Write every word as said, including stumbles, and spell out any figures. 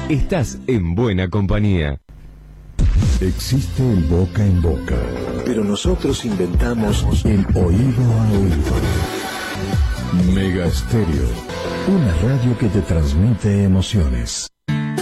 estás en buena compañía. Existe el boca en boca, pero nosotros inventamos el oído a oído. Mega Estéreo, una radio que te transmite emociones.